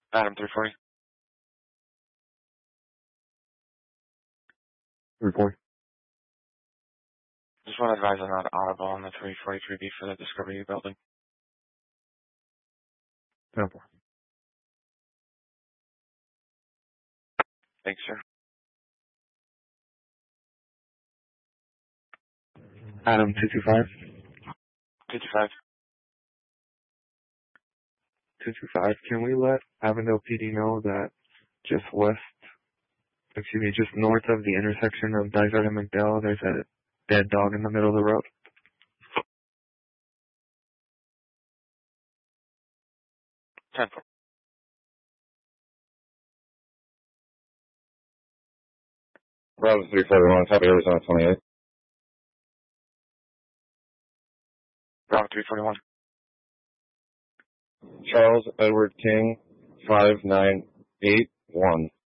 Adam 340. Report. Just want to advise I'm not audible on the 343B for the Discovery building. Temple. Thanks, sir. Adam 225. 225. 225. Can we let Avondale PD know that just north of the intersection of Dysart and McDowell, there's a dead dog in the middle of the road? Temple. Bravo 341, copy Arizona 28. Bravo 341. Charles Edward King, 5981.